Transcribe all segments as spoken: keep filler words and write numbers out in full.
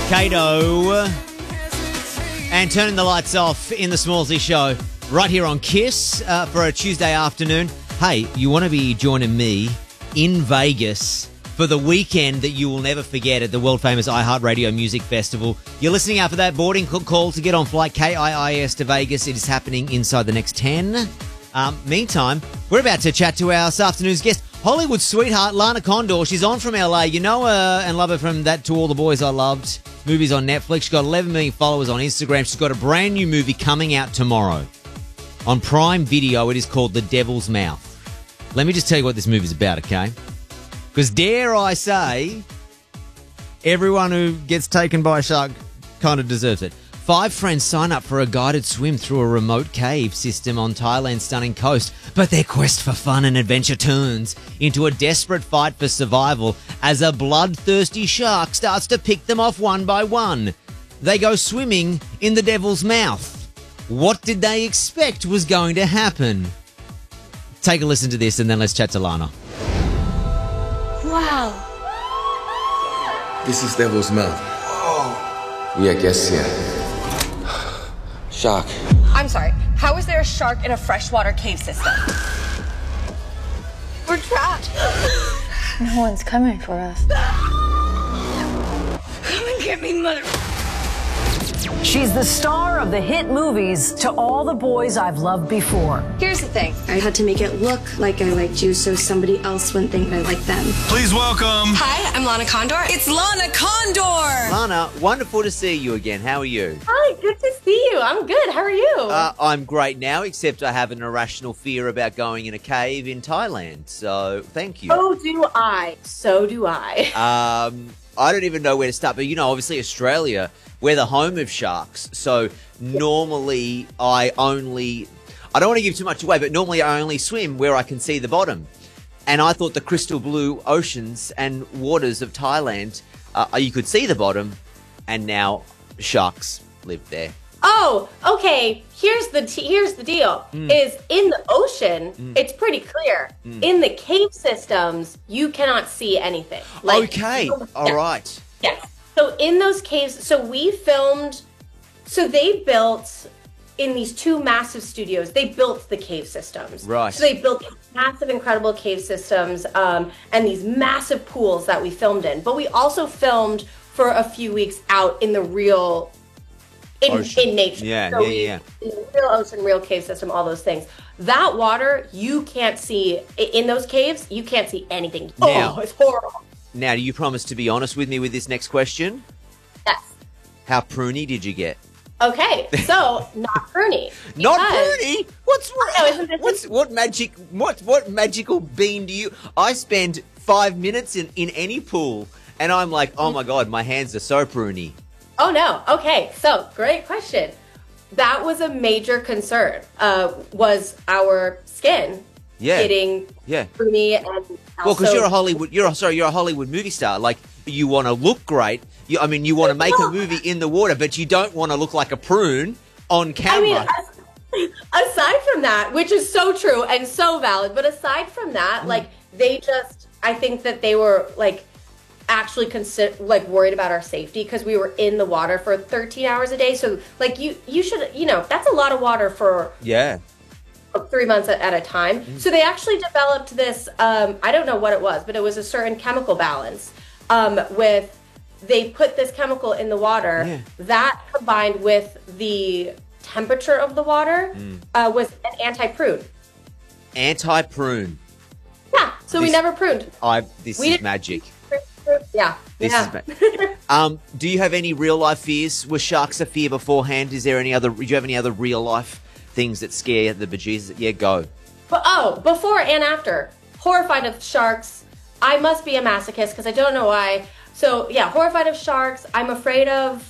Kato. And turning the lights off in the Smallsy Show right here on Kiss uh, for a Tuesday afternoon. Hey, you want to be joining me in Vegas for the weekend that you will never forget at the world-famous iHeartRadio Music Festival. You're listening out for that boarding call to get on flight K I I S to Vegas. It is happening inside the next ten. Um, meantime, we're about to chat to our this afternoon's guest, Hollywood sweetheart Lana Condor. She's on from L A. You know her and love her from that To All the Boys I Loved movies on Netflix. She's got eleven million followers on Instagram. She's got a brand new movie coming out tomorrow on Prime Video. It is called The Devil's Mouth. Let me just tell you what this movie's about, okay? Because dare I say, everyone who gets taken by a shark kind of deserves it. Five friends sign up for a guided swim through a remote cave system on Thailand's stunning coast, but their quest for fun and adventure turns into a desperate fight for survival as a bloodthirsty shark starts to pick them off one by one. They go swimming in the devil's mouth. What did they expect was going to happen? Take a listen to this and then let's chat to Lana. Wow. This is Devil's Mouth. Oh. We are guests here. Shark. I'm sorry. How is there a shark in a freshwater cave system? We're trapped. No one's coming for us. Come and get me, mother. She's the star of the hit movies To All the Boys I've Loved Before. Here's the thing. I had to make it look like I liked you so somebody else wouldn't think I liked them. Please welcome. Hi, I'm Lana Condor. It's Lana Condor. Lana, wonderful to see you again. How are you? Hi, good to see you. I'm good. How are you? Uh, I'm great now, except I have an irrational fear about going in a cave in Thailand. So, thank you. So do I. So do I. Um, I don't even know where to start. But, you know, obviously Australia, we're the home of sharks. So, normally I only... I don't want to give too much away, but normally I only swim where I can see the bottom. And I thought the crystal blue oceans and waters of Thailand, uh, you could see the bottom, and now sharks live there. Oh, okay. Here's the t- here's the deal. Mm. Is in the ocean, Mm. it's pretty clear. Mm. In the cave systems, you cannot see anything. Like, okay. so, All yeah. right. Yes. So in those caves, so we filmed, so they built in these two massive studios, they built the cave systems. Right. So they built massive, incredible cave systems um, and these massive pools that we filmed in. But we also filmed for a few weeks out in the real, in, in nature. Yeah, so yeah, we, yeah. in the real ocean, real cave system, all those things. That water, you can't see, in those caves, you can't see anything. Now- Oh, it's horrible. Now, do you promise to be honest with me with this next question? Yes. How pruny did you get? Okay, so not pruny. Not because- pruny? What's I know, isn't this- what's what magic what what magical bean do you I spend five minutes in, in any pool and I'm like, oh my god, my hands are so pruny. Oh no. Okay, so great question. That was a major concern. Uh, was our skin Yeah. getting Yeah. pruny and also, Well, because you're a Hollywood, you're a, sorry, you're a Hollywood movie star. Like, you want to look great. You, I mean, you want to make a movie in the water, but you don't want to look like a prune on I camera. mean, as- aside from that, which is so true and so valid, but aside from that, Mm. like they just, I think that they were like actually consider like worried about our safety because we were in the water for thirteen hours a day. So like you, you should, you know, that's a lot of water for yeah. three months at, at a time. Mm. So they actually developed this, um, I don't know what it was, but it was a certain chemical balance um, with, they put this chemical in the water Yeah. that combined with the temperature of the water Mm. uh, was an anti-prune. Anti-prune. Yeah, so we This- never pruned. I. This We is didn't- magic. Yeah. This yeah. is ma- um. Do you have any real life fears? Was sharks a fear beforehand? Is there any other? Do you have any other real life things that scare the bejesus? Yeah, go. But oh, before and after, horrified of sharks. I must be a masochist because I don't know why. So yeah, horrified of sharks. I'm afraid of.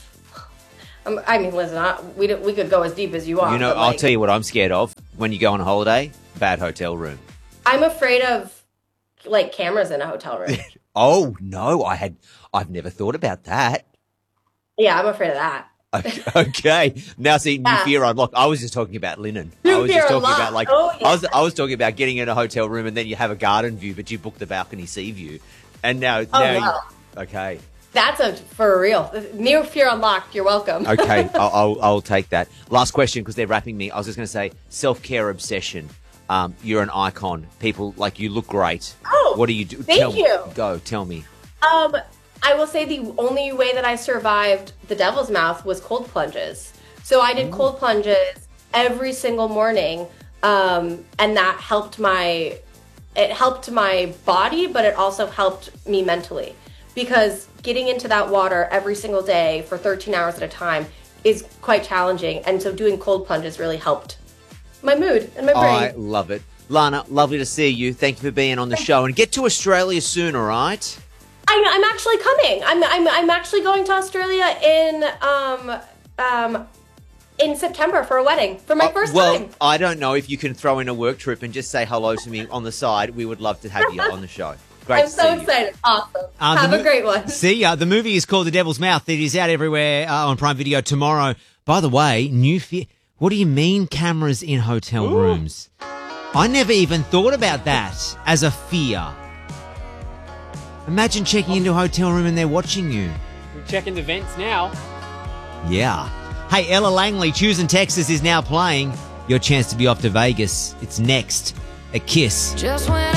Um, I mean, listen, I, we don't- we could go as deep as you want. You know, but, I'll like, tell you what I'm scared of. When you go on a holiday, bad hotel room. I'm afraid of like cameras in a hotel room. Oh no, I had. I've never thought about that. Yeah, I'm afraid of that. Okay, okay. Now see, new Yeah. fear unlocked. I was just talking about linen. New I was fear just talking unlocked. about like Oh, yeah. I was I was talking about getting in a hotel room and then you have a garden view, but you book the balcony sea view. And now Oh, now wow. you, okay. That's a for real. New fear unlocked. You're welcome. Okay, I'll, I'll, I'll take that. Last question, because they're wrapping me. I was just going to say self-care obsession. Um, you're an icon. People, like, you look great. Oh, what do you do? Thank tell you. Me. Go, tell me. Um, I will say the only way that I survived the devil's mouth was cold plunges. So I did cold plunges every single morning, um, and that helped my, it helped my body, but it also helped me mentally. Because getting into that water every single day for thirteen hours at a time is quite challenging. And so doing cold plunges really helped my mood and my brain. I love it. Lana, lovely to see you. Thank you for being on the show. And get to Australia soon, all right? I'm, I'm actually coming. I'm, I'm, I'm actually going to Australia in um, um, in September for a wedding for my Uh, first well, time. I don't know if you can throw in a work trip and just say hello to me on the side. We would love to have you on the show. Great I'm to so see you. excited. Awesome. Uh, Have the a mo- great one. See ya. The movie is called The Devil's Mouth. It is out everywhere uh, on Prime Video tomorrow. By the way, new fear. What do you mean cameras in hotel Ooh. rooms? I never even thought about that as a fear. Imagine checking into a hotel room and they're watching you. We're checking the vents now. Yeah. Hey, Ella Langley, Choosing Texas is now playing. Your chance to be off to Vegas. It's next. A Kiss. Just when